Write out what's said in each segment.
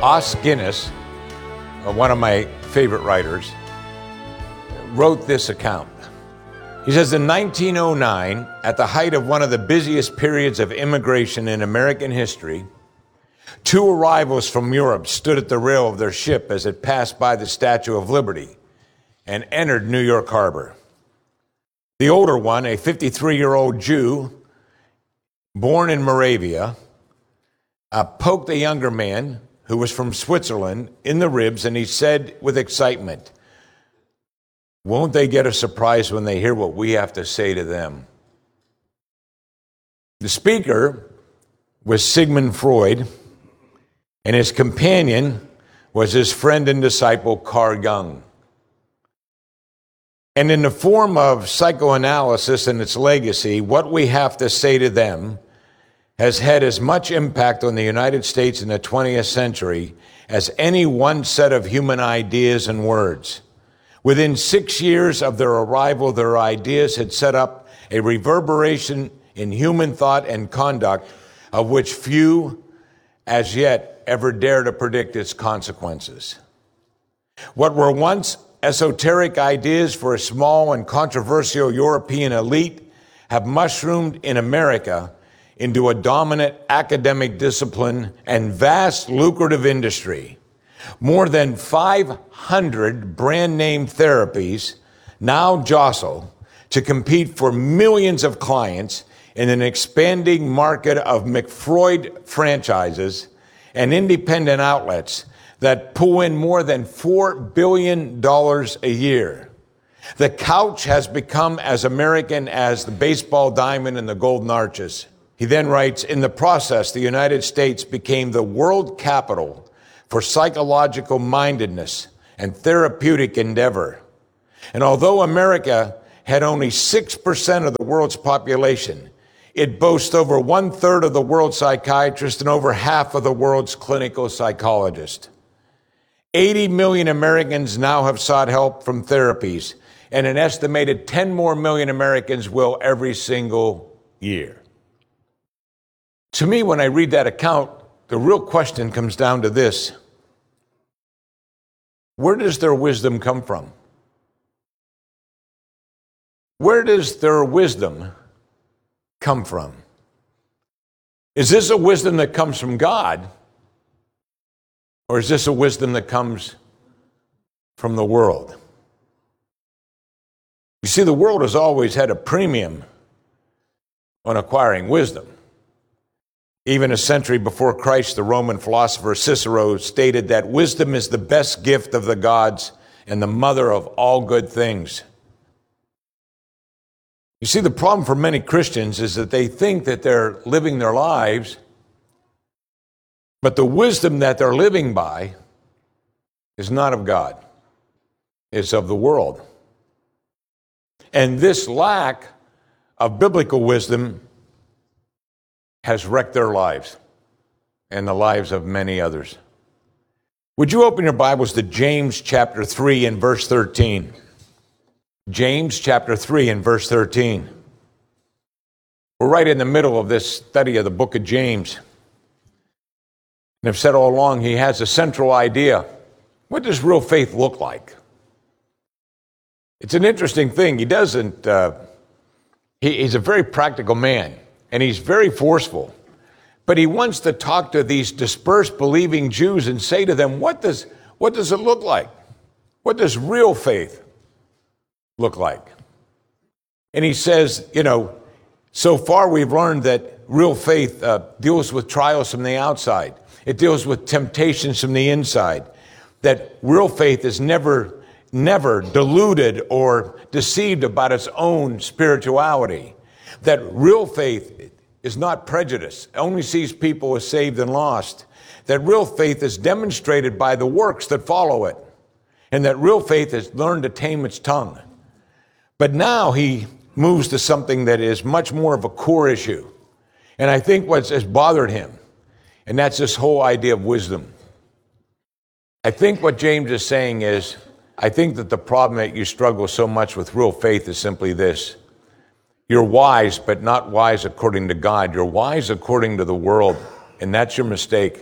Os Guinness, one of my favorite writers, wrote this account. He says, in 1909, at the height of one of the busiest periods of immigration in American history, two arrivals from Europe stood at the rail of their ship as it passed by the Statue of Liberty and entered New York Harbor. The older one, a 53-year-old Jew born in Moravia, poked the younger man, who was from Switzerland, in the ribs, and he said with excitement, "Won't they get a surprise when they hear what we have to say to them?" The speaker was Sigmund Freud, and his companion was his friend and disciple, Carl Jung. And in the form of psychoanalysis and its legacy, what we have to say to them has had as much impact on the United States in the 20th century as any one set of human ideas and words. Within 6 years of their arrival, their ideas had set up a reverberation in human thought and conduct of which few as yet ever dare to predict its consequences. What were once esoteric ideas for a small and controversial European elite have mushroomed in America into a dominant academic discipline and vast lucrative industry. More than 500 brand-name therapies now jostle to compete for millions of clients in an expanding market of McFreud franchises and independent outlets that pull in more than $4 billion a year. The couch has become as American as the baseball diamond and the golden arches. He then writes, in the process, the United States became the world capital for psychological mindedness and therapeutic endeavor. And although America had only 6% of the world's population, it boasts over 1/3 of the world's psychiatrists and over half of the world's clinical psychologists. 80 million Americans now have sought help from therapies, and an estimated 10 more million Americans will every single year. To me, when I read that account, the real question comes down to this: where does their wisdom come from? Where does their wisdom come from? Is this a wisdom that comes from God? Or is this a wisdom that comes from the world? You see, the world has always had a premium on acquiring wisdom. Even a century before Christ, the Roman philosopher Cicero stated that wisdom is the best gift of the gods and the mother of all good things. You see, the problem for many Christians is that they think that they're living their lives, but the wisdom that they're living by is not of God. It's of the world. And this lack of biblical wisdom has wrecked their lives and the lives of many others. Would you open your Bibles to James chapter 3 and verse 13? James chapter 3 and verse 13. We're right in the middle of this study of the book of James. And I've said all along, he has a central idea. What does real faith look like? It's an interesting thing. He doesn't, he's a very practical man, and he's very forceful. But he wants to talk to these dispersed believing Jews and say to them, what does it look like? What does real faith look like? And he says, so far we've learned that real faith deals with trials from the outside. It deals with temptations from the inside. That real faith is never deluded or deceived about its own spirituality. That real faith is not prejudice, it only sees people as saved and lost. That real faith is demonstrated by the works that follow it. And that real faith has learned to tame its tongue. But now he moves to something that is much more of a core issue. And I think what has bothered him, and that's this whole idea of wisdom. I think what James is saying is, I think that the problem that you struggle so much with real faith is simply this: You're wise, but not wise according to God. You're wise according to the world, and that's your mistake.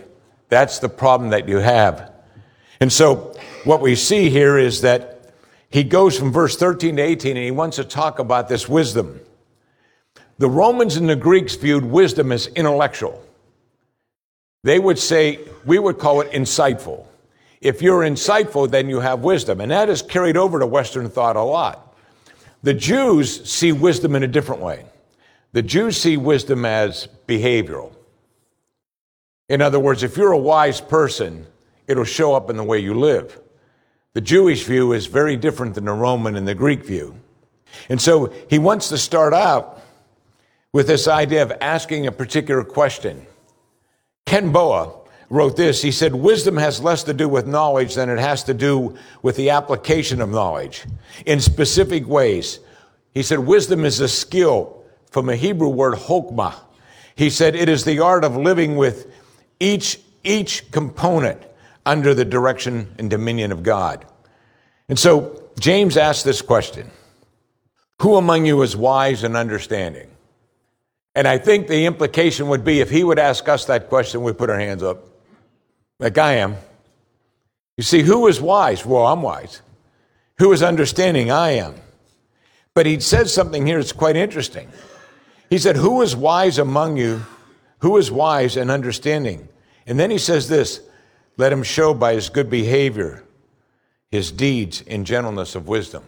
That's the problem that you have. And so what we see here is that he goes from verse 13 to 18, and he wants to talk about this wisdom. The Romans and the Greeks viewed wisdom as intellectual. They would say, we would call it insightful. If you're insightful, then you have wisdom. And that is carried over to Western thought a lot. The Jews see wisdom in a different way. The Jews see wisdom as behavioral. In other words, if you're a wise person, it'll show up in the way you live. The Jewish view is very different than the Roman and the Greek view. And so he wants to start out with this idea of asking a particular question. Ken Boa wrote this. He said, wisdom has less to do with knowledge than it has to do with the application of knowledge in specific ways. He said, wisdom is a skill from a Hebrew word, chokmah. He said, it is the art of living with each component under the direction and dominion of God. And so James asked this question, who among you is wise and understanding? And I think the implication would be if he would ask us that question, we'd put our hands up, like I am. You see, who is wise? Well, I'm wise. Who is understanding? I am. But he said something here that's quite interesting. He said, who is wise among you? Who is wise and understanding? And then he says this, let him show by his good behavior, his deeds in gentleness of wisdom.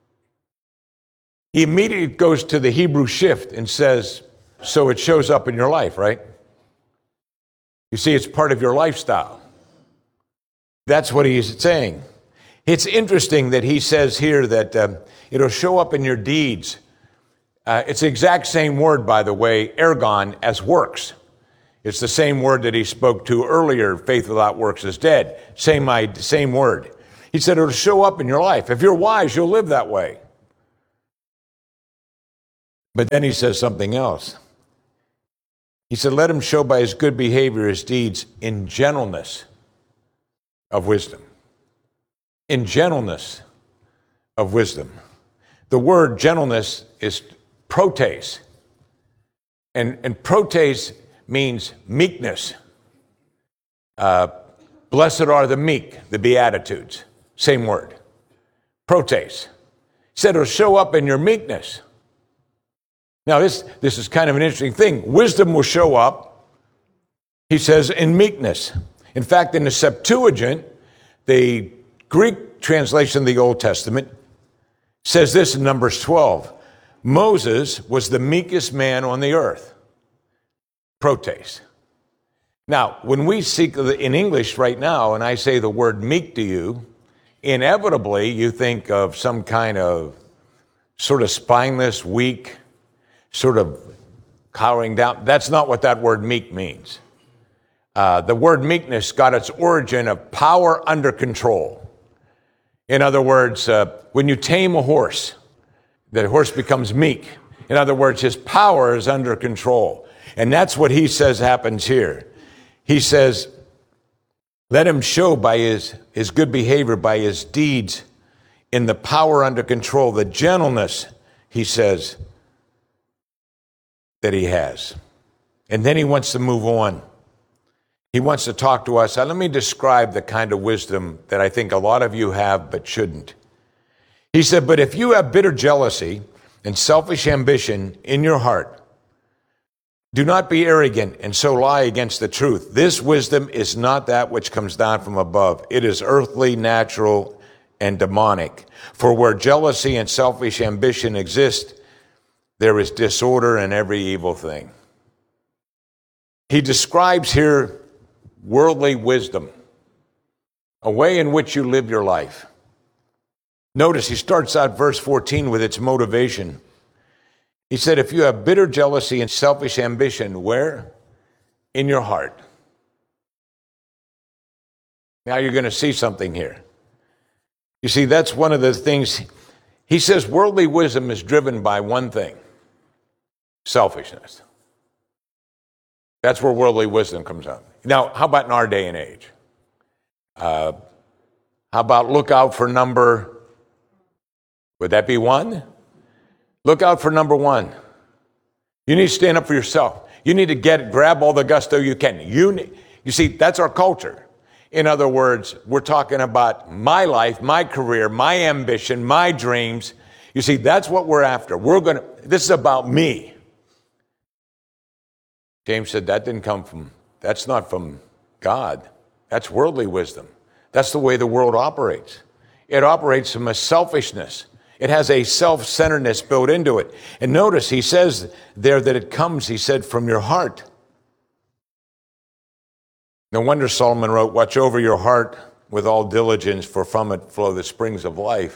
He immediately goes to the Hebrew shift and says, so it shows up in your life, right? You see, it's part of your lifestyle. That's what he's saying. It's interesting that he says here that it'll show up in your deeds. It's the exact same word, by the way, ergon, as works. It's the same word that he spoke to earlier, faith without works is dead. Same word. He said it'll show up in your life. If you're wise, you'll live that way. But then he says something else. He said, let him show by his good behavior, his deeds, in gentleness of wisdom. In gentleness of wisdom. The word gentleness is protes. And protes means meekness. Blessed are the meek, the Beatitudes. Same word. Protes. He said it'll show up in your meekness. Now, this is kind of an interesting thing. Wisdom will show up, he says, in meekness. In fact, in the Septuagint, the Greek translation of the Old Testament says this in Numbers 12. Moses was the meekest man on the earth. Protes. Now, when we seek in English right now, and I say the word meek to you, inevitably you think of some kind of sort of spineless, weak, sort of cowering down. That's not what that word meek means. The word meekness got its origin of power under control. In other words, when you tame a horse, the horse becomes meek. In other words, his power is under control. And that's what he says happens here. He says, let him show by his good behavior, by his deeds, in the power under control, the gentleness, he says, that he has. And then he wants to move on. He wants to talk to us. Let me describe the kind of wisdom that I think a lot of you have but shouldn't. He said, but if you have bitter jealousy and selfish ambition in your heart, do not be arrogant and so lie against the truth. This wisdom is not that which comes down from above. It is earthly, natural, and demonic. For where jealousy and selfish ambition exist, there is disorder in every evil thing. He describes here worldly wisdom, a way in which you live your life. Notice he starts out verse 14 with its motivation. He said, if you have bitter jealousy and selfish ambition, where? In your heart. Now you're going to see something here. You see, that's one of the things. He says worldly wisdom is driven by one thing. Selfishness. That's where worldly wisdom comes out. Now, how about in our day and age? How about look out for number, would that be one? Look out for number one. You need to stand up for yourself. You need to grab all the gusto you can. You see, that's our culture. In other words, we're talking about my life, my career, my ambition, my dreams. You see, that's what we're after. This is about me. James said that's not from God. That's worldly wisdom. That's the way the world operates. It operates from a selfishness. It has a self-centeredness built into it. And notice he says there that it comes, he said, from your heart. No wonder Solomon wrote, watch over your heart with all diligence, for from it flow the springs of life.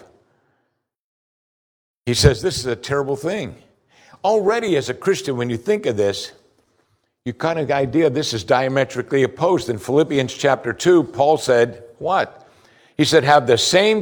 He says this is a terrible thing. Already as a Christian, when you think of this, you kind of idea this is diametrically opposed. In Philippians chapter 2, Paul said, what? He said, have the same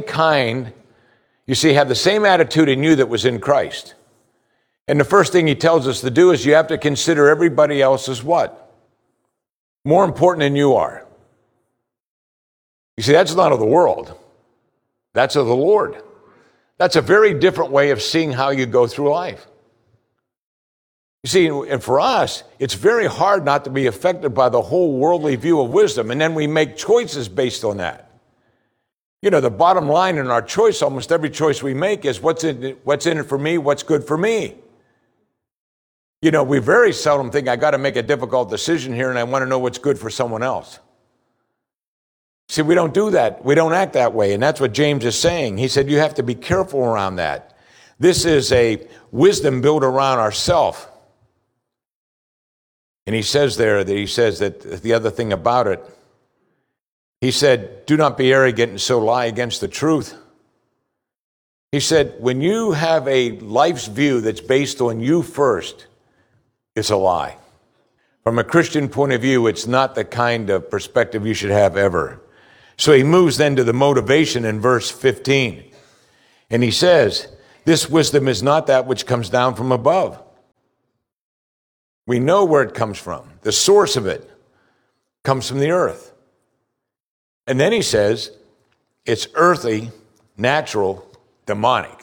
attitude in you that was in Christ. And the first thing he tells us to do is you have to consider everybody else as what? More important than you are. You see, that's not of the world. That's of the Lord. That's a very different way of seeing how you go through life. You see, and for us, it's very hard not to be affected by the whole worldly view of wisdom, and then we make choices based on that. You know, the bottom line in our choice, almost every choice we make is what's in it for me, what's good for me. You know, we very seldom think I got to make a difficult decision here and I want to know what's good for someone else. See, we don't do that. We don't act that way, and that's what James is saying. He said you have to be careful around that. This is a wisdom built around ourself. And he says that the other thing about it, he said, do not be arrogant and so lie against the truth. He said, when you have a life's view that's based on you first, it's a lie. From a Christian point of view, it's not the kind of perspective you should have ever. So he moves then to the motivation in verse 15. And he says, this wisdom is not that which comes down from above. We know where it comes from. The source of it comes from the earth. And then he says, it's earthly, natural, demonic.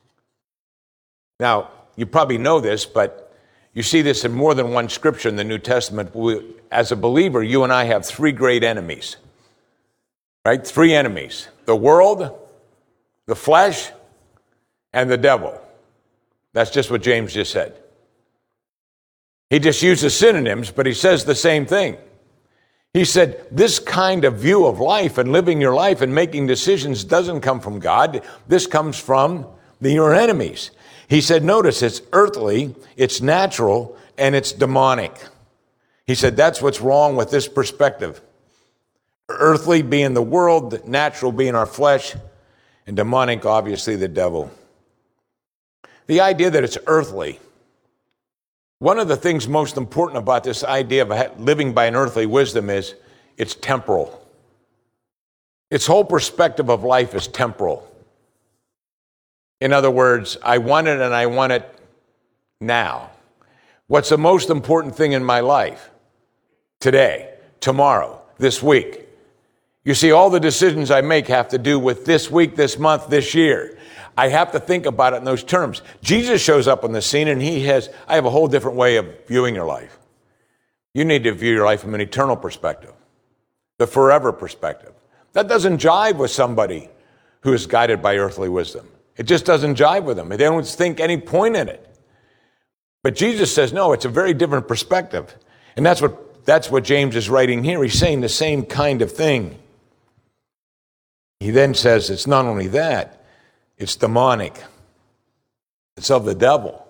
Now, you probably know this, but you see this in more than one scripture in the New Testament. As a believer, you and I have three great enemies, right? Three enemies: the world, the flesh, and the devil. That's just what James just said. He just uses synonyms, but he says the same thing. He said, this kind of view of life and living your life and making decisions doesn't come from God. This comes from your enemies. He said, notice, it's earthly, it's natural, and it's demonic. He said, that's what's wrong with this perspective. Earthly being the world, natural being our flesh, and demonic, obviously, the devil. The idea that it's earthly. One of the things most important about this idea of living by an earthly wisdom is it's temporal. Its whole perspective of life is temporal. In other words, I want it and I want it now. What's the most important thing in my life? Today, tomorrow, this week. You see, all the decisions I make have to do with this week, this month, this year. I have to think about it in those terms. Jesus shows up on the scene and I have a whole different way of viewing your life. You need to view your life from an eternal perspective, the forever perspective. That doesn't jive with somebody who is guided by earthly wisdom. It just doesn't jive with them. They don't think any point in it. But Jesus says, no, it's a very different perspective. And that's what James is writing here. He's saying the same kind of thing. He then says it's not only that, it's demonic. It's of the devil.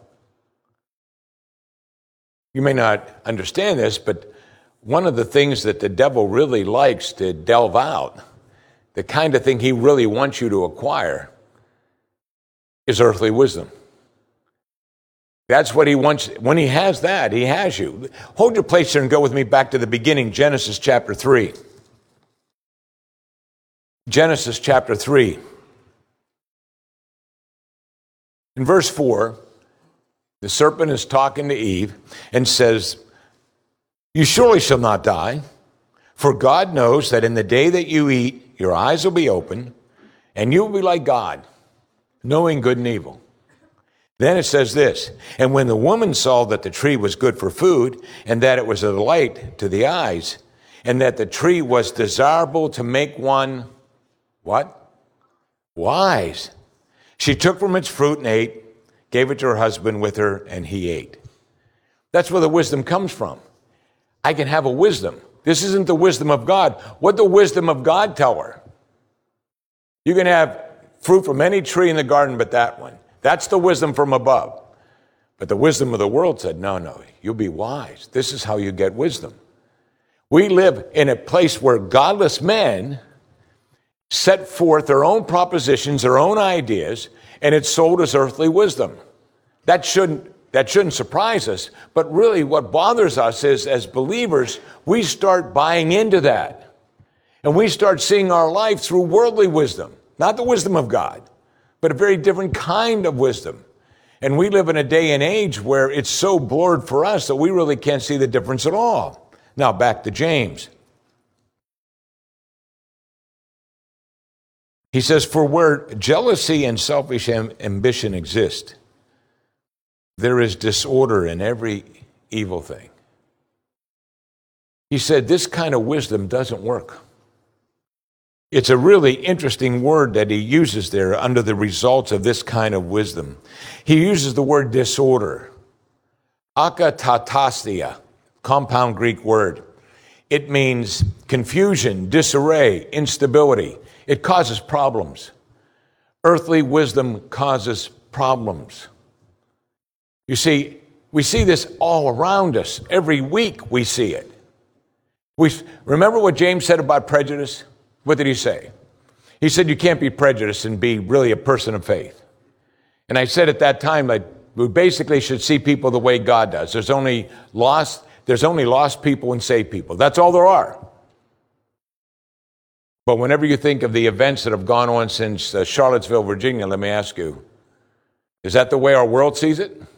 You may not understand this, but one of the things that the devil really likes to delve out, the kind of thing he really wants you to acquire, is earthly wisdom. That's what he wants. When he has that, he has you. Hold your place here and go with me back to the beginning, Genesis chapter 3. Genesis chapter 3. In verse 4, the serpent is talking to Eve and says, you surely shall not die, for God knows that in the day that you eat, your eyes will be open, and you will be like God, knowing good and evil. Then it says this, and when the woman saw that the tree was good for food, and that it was a delight to the eyes, and that the tree was desirable to make one, what? Wise. She took from its fruit and ate, gave it to her husband with her, and he ate. That's where the wisdom comes from. I can have a wisdom. This isn't the wisdom of God. What the wisdom of God tell her? You can have fruit from any tree in the garden but that one. That's the wisdom from above. But the wisdom of the world said, no, you'll be wise. This is how you get wisdom. We live in a place where godless men set forth their own propositions, their own ideas, and it's sold as earthly wisdom. That shouldn't surprise us, but really what bothers us is, as believers, we start buying into that. And we start seeing our life through worldly wisdom, not the wisdom of God, but a very different kind of wisdom. And we live in a day and age where it's so blurred for us that we really can't see the difference at all. Now back to James. He says, for where jealousy and selfish ambition exist, there is disorder in every evil thing. He said this kind of wisdom doesn't work. It's a really interesting word that he uses there under the results of this kind of wisdom. He uses the word disorder. Akatastasia, compound Greek word. It means confusion, disarray, instability. It causes problems. Earthly wisdom causes problems. You see, we see this all around us. Every week we see it. Remember what James said about prejudice? What did he say? He said you can't be prejudiced and be really a person of faith. And I said at that time that we basically should see people the way God does. There's only lost people and saved people. That's all there are. But whenever you think of the events that have gone on since Charlottesville, Virginia, let me ask you, is that the way our world sees it?